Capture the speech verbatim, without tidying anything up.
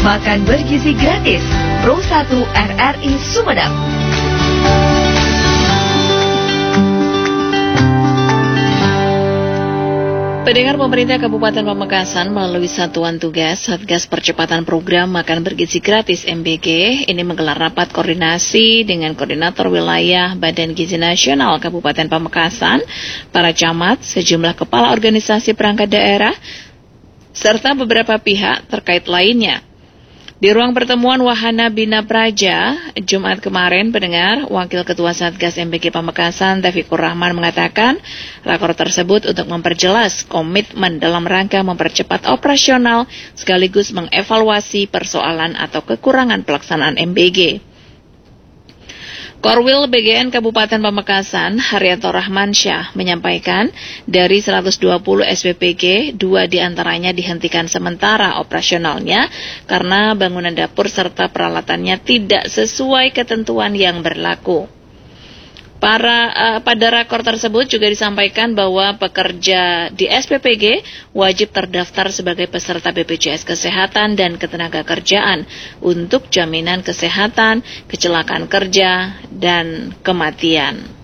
Makan bergizi gratis. Pro satu R R I Sumedang. Pendengar, pemerintah Kabupaten Pamekasan melalui Satuan Tugas Satgas Percepatan Program Makan Bergizi Gratis M B G ini menggelar rapat koordinasi dengan Koordinator Wilayah Badan Gizi Nasional Kabupaten Pamekasan, para camat, sejumlah kepala organisasi perangkat daerah, serta beberapa pihak terkait lainnya. Di ruang pertemuan Wahana Bina Praja, Jumat kemarin, pendengar, Wakil Ketua Satgas M B G Pamekasan, Taufikur Rahman mengatakan, rakor tersebut untuk memperjelas komitmen dalam rangka mempercepat operasional sekaligus mengevaluasi persoalan atau kekurangan pelaksanaan M B G. Korwil B G N Kabupaten Pamekasan, Haryanto Rahmansyah, menyampaikan dari seratus dua puluh S P P G, dua diantaranya dihentikan sementara operasionalnya karena bangunan dapur serta peralatannya tidak sesuai ketentuan yang berlaku. Para, uh, pada rakor tersebut juga disampaikan bahwa pekerja di S P P G wajib terdaftar sebagai peserta B P J S Kesehatan dan Ketenagakerjaan untuk jaminan kesehatan, kecelakaan kerja, dan kematian.